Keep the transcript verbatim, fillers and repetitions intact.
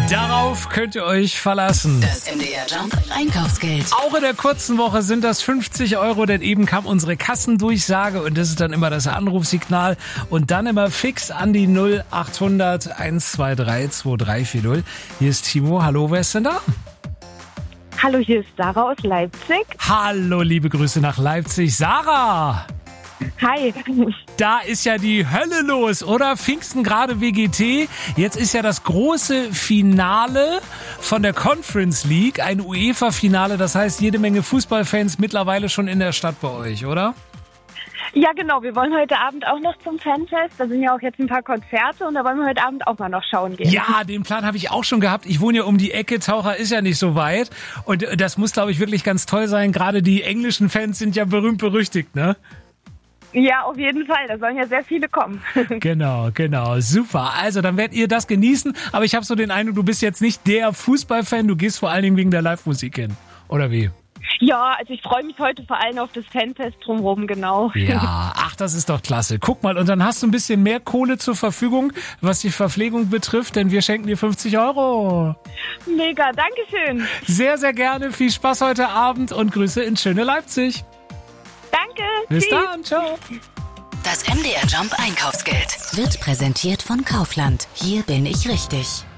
Darauf könnt ihr euch verlassen. Das M D R Jump Einkaufsgeld. Auch in der kurzen Woche sind das fünfzig Euro, denn eben kam unsere Kassendurchsage und das ist dann immer das Anrufsignal und dann immer fix an die null achthundert eins zwei drei zwei drei vier null. Hier ist Timo. Hallo, wer ist denn da? Hallo, hier ist Sarah aus Leipzig. Hallo, liebe Grüße nach Leipzig. Sarah! Hi. Da ist ja die Hölle los, oder? Pfingsten gerade W G T. Jetzt ist ja das große Finale von der Conference League, ein UEFA-Finale. Das heißt, jede Menge Fußballfans mittlerweile schon in der Stadt bei euch, oder? Ja, genau. Wir wollen heute Abend auch noch zum Fanfest. Da sind ja auch jetzt ein paar Konzerte und da wollen wir heute Abend auch mal noch schauen gehen. Ja, den Plan habe ich auch schon gehabt. Ich wohne ja um die Ecke. Taucher ist ja nicht so weit. Und das muss, glaube ich, wirklich ganz toll sein. Gerade die englischen Fans sind ja berühmt berüchtigt, ne? Ja, auf jeden Fall. Da sollen ja sehr viele kommen. Genau, genau. Super. Also, dann werdet ihr das genießen. Aber ich habe so den Eindruck, du bist jetzt nicht der Fußballfan. Du gehst vor allen Dingen wegen der Live-Musik hin. Oder wie? Ja, also ich freue mich heute vor allem auf das Fanfest drumherum, genau. Ja, ach, das ist doch klasse. Guck mal, und dann hast du ein bisschen mehr Kohle zur Verfügung, was die Verpflegung betrifft, denn wir schenken dir fünfzig Euro. Mega, Dankeschön. Sehr, sehr gerne. Viel Spaß heute Abend und Grüße ins schöne Leipzig. Danke. Bis Tschüss. dann, ciao. Das M D R Jump Einkaufsgeld wird präsentiert von Kaufland. Hier bin ich richtig.